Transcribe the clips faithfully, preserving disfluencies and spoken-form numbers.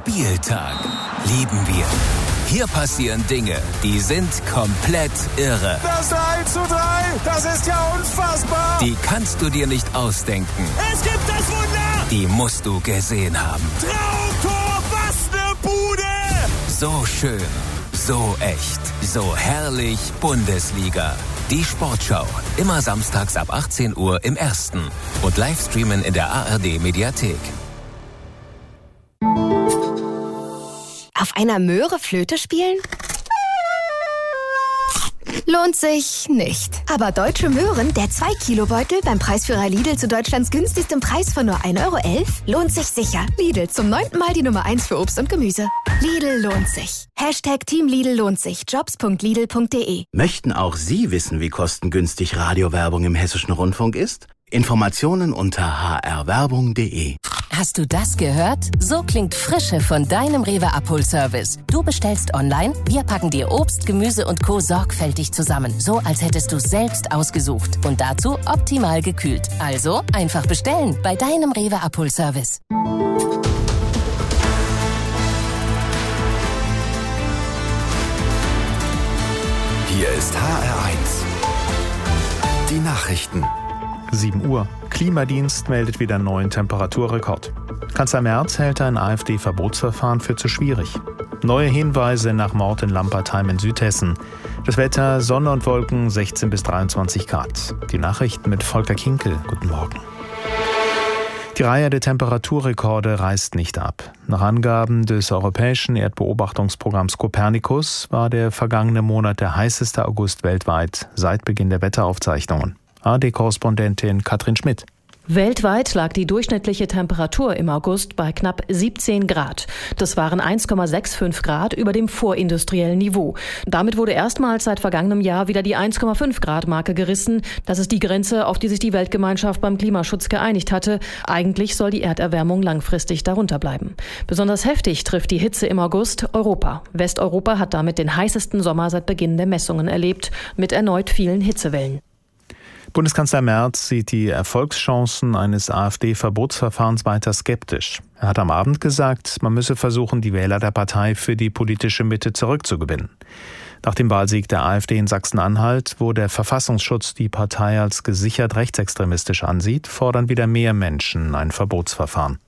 Spieltag. Lieben wir. Hier passieren Dinge, die sind komplett irre. Das eins zu drei, das ist ja unfassbar. Die kannst du dir nicht ausdenken. Es gibt das Wunder. Die musst du gesehen haben. Traumtor, was ne Bude. So schön, so echt, so herrlich Bundesliga. Die Sportschau, immer samstags ab achtzehn Uhr im Ersten und Livestreamen in der A R D-Mediathek. Auf einer Möhre Flöte spielen? Lohnt sich nicht. Aber Deutsche Möhren, der zwei Kilo Beutel beim Preisführer Lidl zu Deutschlands günstigstem Preis von nur ein Euro elf, lohnt sich sicher. Lidl, zum neunten Mal die Nummer eins für Obst und Gemüse. Lidl lohnt sich. Hashtag Team Lidl lohnt sich. Jobs punkt lidl punkt de. Möchten auch Sie wissen, wie kostengünstig Radiowerbung im Hessischen Rundfunk ist? Informationen unter h r werbung punkt de. Hast du das gehört? So klingt Frische von deinem Rewe-Abholservice. Du bestellst online, wir packen dir Obst, Gemüse und Co. sorgfältig zusammen. So, als hättest du es selbst ausgesucht. Und dazu optimal gekühlt. Also einfach bestellen bei deinem Rewe-Abholservice. Hier ist H R eins. Die Nachrichten. sieben Uhr. Klimadienst meldet wieder einen neuen Temperaturrekord. Kanzler Merz hält ein AfD-Verbotsverfahren für zu schwierig. Neue Hinweise nach Mord in Lampertheim in Südhessen. Das Wetter, Sonne und Wolken, sechzehn bis dreiundzwanzig Grad. Die Nachrichten mit Volker Kinkel. Guten Morgen. Die Reihe der Temperaturrekorde reißt nicht ab. Nach Angaben des europäischen Erdbeobachtungsprogramms Copernicus war der vergangene Monat der heißeste August weltweit seit Beginn der Wetteraufzeichnungen. A R D-Korrespondentin Katrin Schmidt. Weltweit lag die durchschnittliche Temperatur im August bei knapp siebzehn Grad. Das waren eins Komma fünfundsechzig Grad über dem vorindustriellen Niveau. Damit wurde erstmals seit vergangenem Jahr wieder die eins Komma fünf Grad Marke gerissen. Das ist die Grenze, auf die sich die Weltgemeinschaft beim Klimaschutz geeinigt hatte. Eigentlich soll die Erderwärmung langfristig darunter bleiben. Besonders heftig trifft die Hitze im August Europa. Westeuropa hat damit den heißesten Sommer seit Beginn der Messungen erlebt, mit erneut vielen Hitzewellen. Bundeskanzler Merz sieht die Erfolgschancen eines AfD-Verbotsverfahrens weiter skeptisch. Er hat am Abend gesagt, man müsse versuchen, die Wähler der Partei für die politische Mitte zurückzugewinnen. Nach dem Wahlsieg der AfD in Sachsen-Anhalt, wo der Verfassungsschutz die Partei als gesichert rechtsextremistisch ansieht, fordern wieder mehr Menschen ein Verbotsverfahren.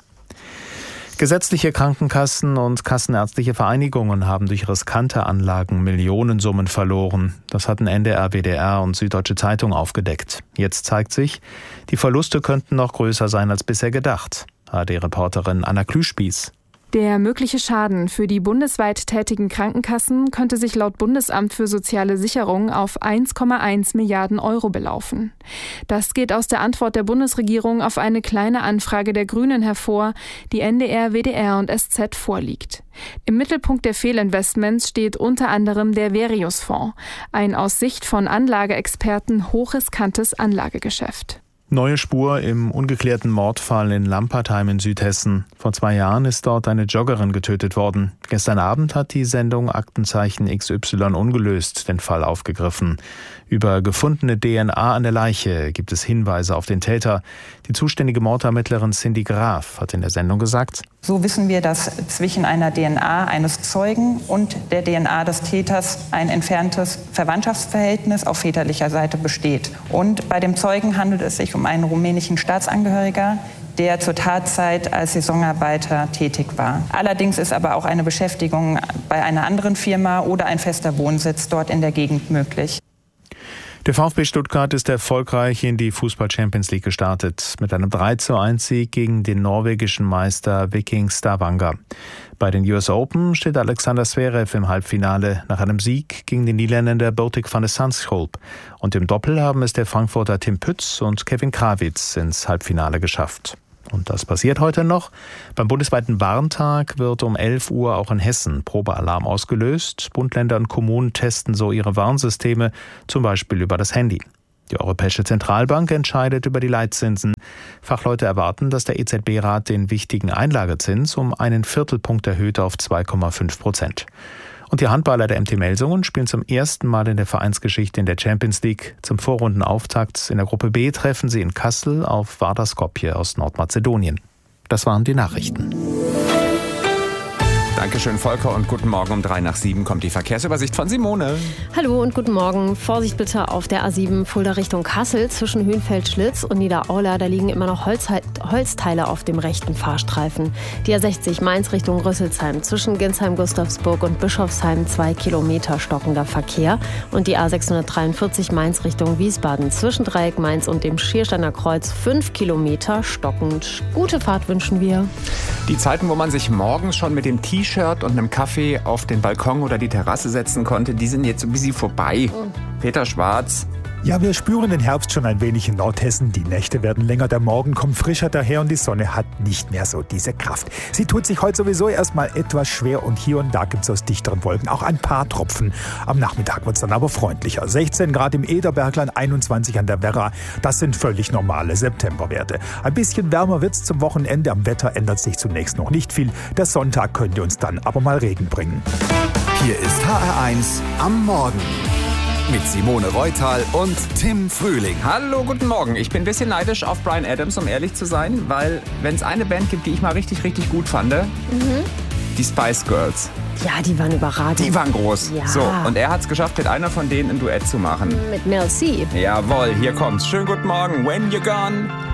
Gesetzliche Krankenkassen und kassenärztliche Vereinigungen haben durch riskante Anlagen Millionensummen verloren. Das hatten N D R, W D R und Süddeutsche Zeitung aufgedeckt. Jetzt zeigt sich, die Verluste könnten noch größer sein als bisher gedacht. A R D-Reporterin Anna Klüspieß. Der mögliche Schaden für die bundesweit tätigen Krankenkassen könnte sich laut Bundesamt für soziale Sicherung auf eins Komma eins Milliarden Euro belaufen. Das geht aus der Antwort der Bundesregierung auf eine kleine Anfrage der Grünen hervor, die N D R, W D R und S Z vorliegt. Im Mittelpunkt der Fehlinvestments steht unter anderem der Verius-Fonds, ein aus Sicht von Anlageexperten hochriskantes Anlagegeschäft. Neue Spur im ungeklärten Mordfall in Lampertheim in Südhessen. Vor zwei Jahren ist dort eine Joggerin getötet worden. Gestern Abend hat die Sendung Aktenzeichen X Y ungelöst den Fall aufgegriffen. Über gefundene D N A an der Leiche gibt es Hinweise auf den Täter. Die zuständige Mordermittlerin Cindy Graf hat in der Sendung gesagt: So wissen wir, dass zwischen einer D N A eines Zeugen und der D N A des Täters ein entferntes Verwandtschaftsverhältnis auf väterlicher Seite besteht. Und bei dem Zeugen handelt es sich um einen rumänischen Staatsangehöriger, der zur Tatzeit als Saisonarbeiter tätig war. Allerdings ist aber auch eine Beschäftigung bei einer anderen Firma oder ein fester Wohnsitz dort in der Gegend möglich. Der VfB Stuttgart ist erfolgreich in die Fußball-Champions League gestartet, mit einem drei zu eins Sieg gegen den norwegischen Meister Viking Stavanger. Bei den U S Open steht Alexander Zverev im Halbfinale nach einem Sieg gegen den Niederländer Botic van de Zandschulp. Und im Doppel haben es der Frankfurter Tim Pütz und Kevin Krawitz ins Halbfinale geschafft. Und das passiert heute noch. Beim bundesweiten Warntag wird um elf Uhr auch in Hessen Probealarm ausgelöst. Bund, Länder und Kommunen testen so ihre Warnsysteme, zum Beispiel über das Handy. Die Europäische Zentralbank entscheidet über die Leitzinsen. Fachleute erwarten, dass der E Z B-Rat den wichtigen Einlagezins um einen Viertelpunkt erhöht auf zwei Komma fünf Prozent. Und die Handballer der M T Melsungen spielen zum ersten Mal in der Vereinsgeschichte in der Champions League. Zum Vorrundenauftakt in der Gruppe B treffen sie in Kassel auf Vardar Skopje aus Nordmazedonien. Das waren die Nachrichten. Dankeschön, Volker, und guten Morgen. Um drei nach sieben kommt die Verkehrsübersicht von Simone. Hallo und guten Morgen. Vorsicht bitte auf der A sieben Fulda Richtung Kassel zwischen Hünfeld-Schlitz und Niederaula. Da liegen immer noch Holz, Holzteile auf dem rechten Fahrstreifen. Die A sechzig Mainz Richtung Rüsselsheim zwischen Ginsheim-Gustavsburg und Bischofsheim zwei Kilometer stockender Verkehr. Und die A sechshundertdreiundvierzig Mainz Richtung Wiesbaden zwischen Dreieck Mainz und dem Schiersteiner Kreuz fünf Kilometer stockend. Gute Fahrt wünschen wir. Die Zeiten, wo man sich morgens schon mit dem T-Shirt und einem Kaffee auf den Balkon oder die Terrasse setzen konnte, die sind jetzt so ein bisschen vorbei. Peter Schwarz. Ja, wir spüren den Herbst schon ein wenig in Nordhessen. Die Nächte werden länger, der Morgen kommt frischer daher und die Sonne hat nicht mehr so diese Kraft. Sie tut sich heute sowieso erstmal etwas schwer und hier und da gibt es aus dichteren Wolken auch ein paar Tropfen. Am Nachmittag wird es dann aber freundlicher. sechzehn Grad im Ederbergland, einundzwanzig an der Werra. Das sind völlig normale Septemberwerte. Ein bisschen wärmer wird es zum Wochenende. Am Wetter ändert sich zunächst noch nicht viel. Der Sonntag könnte uns dann aber mal Regen bringen. Hier ist H R eins am Morgen. Mit Simone Reutal und Tim Frühling. Hallo, guten Morgen. Ich bin ein bisschen neidisch auf Bryan Adams, um ehrlich zu sein, weil wenn es eine Band gibt, die ich mal richtig, richtig gut fand, mhm. die Spice Girls. Ja, die waren überragend. Die waren groß. Ja. So, und er hat es geschafft, mit einer von denen ein Duett zu machen. Mit Mel C. Jawohl, hier kommt's. Schönen guten Morgen. When you're gone.